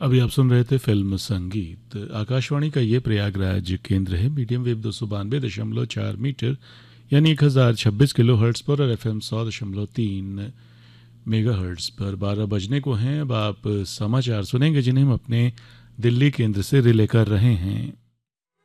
अभी आप सुन रहे थे फिल्म संगीत। आकाशवाणी का ये प्रयागराज केंद्र है। मीडियम वेव 292.4 मीटर यानी 1026 किलो हर्ट्स पर और FM 100.3 मेगा हर्ट्स पर 12 बजने को हैं। अब आप समाचार सुनेंगे जिन्हें हम अपने दिल्ली केंद्र से रिले कर रहे हैं।